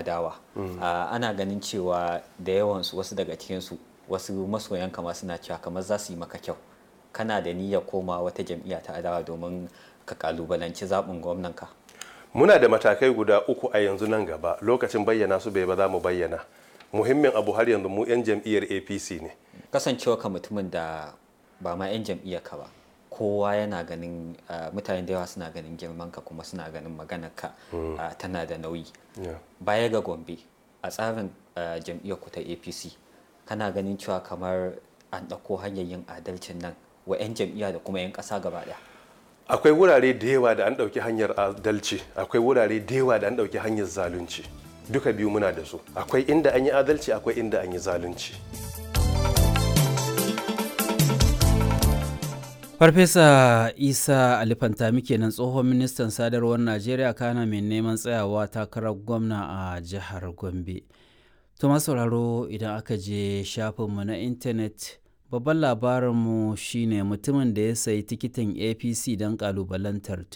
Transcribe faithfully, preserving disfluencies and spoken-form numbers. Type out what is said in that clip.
adawa. Uh, ana ganin cewa da yawansu wasu daga cikinsu wasu masoyan kama suna cewa kamar za su yi maka kyau. Kana da niyyar koma wata jam'iyya ta adawa domin ka kalubalanci zaɓin gwamnanka? Muna da matakai guda uku a yanzu nan gaba, lokacin bayyana su bai ba za mu bayyana. Muhimmin abu har yanzu mu 'yan jam'iyyar A P C ne. Kasancewa ka mutumin da ba ma 'yan jam'iyyar ka ba, kowa yana ganin uh, mutane da yawa suna ganin girman ka kuma suna ganin maganar ka mm. uh, tana da nauyi. Yeah. Baya ga Gombe, a tsarin uh, jam'iyyar ku ta A P C, kana ganin cewa kamar an ɗauko hanyar yin adalcin nan wa 'yan jam'iyya da kuma 'yan ƙasa gaba ɗaya? Akwai wurare da yawa da an ɗauki hanyar adalci, akwai wurare da yawa da an ɗauki hanyar zalunci. Duka biyu muna da su. Akwai inda an yi adalci, akwai inda an yi zalunci. Farfesa Isa Ali Fantami kenan, tsohon ministan sadarwar Najeriya kana mai neman tsayawa takarar gwamna a jihar Gombe. To masu sauraro, idan aka je shafinmu na intanet, babban labarinmu shine mutumin da ya sayi tikitin A P C don kalubalantar